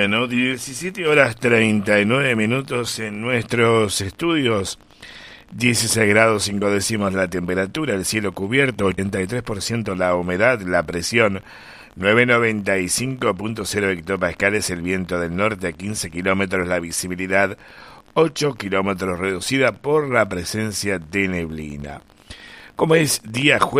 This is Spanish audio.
Bueno, 17 horas 39 minutos en nuestros estudios. 16 grados 5 décimos la temperatura, el cielo cubierto, 83% la humedad, la presión 995.0 hectopascales, el viento del norte a 15 kilómetros, la visibilidad 8 kilómetros reducida por la presencia de neblina. Como es día jueves,